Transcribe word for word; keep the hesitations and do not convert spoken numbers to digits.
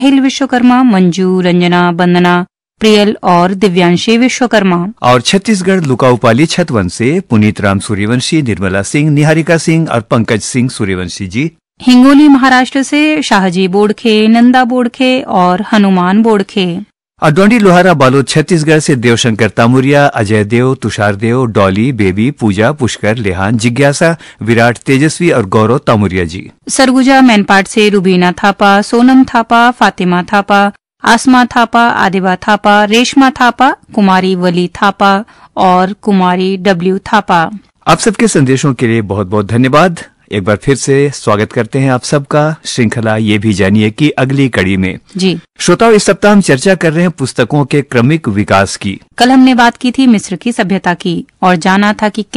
हिल विश्वकर्मा, मंजू, रंजना, वंदना, प्रियल और दिव्यांशी विश्वकर्मा। और छत्तीसगढ़ लुकाउपाली छतवंश से पुनीत राम सूर्यवंशी, निर्मला सिंह, निहारिका सिंह और पंकज सिंह सूर्यवंशी जी। हिंगोली महाराष्ट्र से शाहजी बोड़खे, नंदा बोड़खे और हनुमान बोड़खे। और डोंडी लोहारा बालोद छत्तीसगढ़ से देवशंकर तामुरिया, अजय देव, तुषार देव, डॉली, बेबी, पूजा, पुष्कर, लेहान, जिज्ञासा, विराट, तेजस्वी और गौरव तामुरिया जी। सरगुजा मैनपाट से रुबीना थापा, सोनम थापा, फातिमा थापा, आसमा थापा, आदिबा थापा, रेशमा थापा, कुमारी वली थापा और कुमारी डब्ल्यू थापा। आप सबके संदेशों के लिए बहुत बहुत धन्यवाद। एक बार फिर से स्वागत करते हैं आप सबका। श्रृंखला ये भी जानिए कि अगली कड़ी में जी श्रोताओं, इस सप्ताह हम चर्चा कर रहे हैं पुस्तकों के क्रमिक विकास की। कल हमने बात की थी मिस्र की सभ्यता की और जाना था कि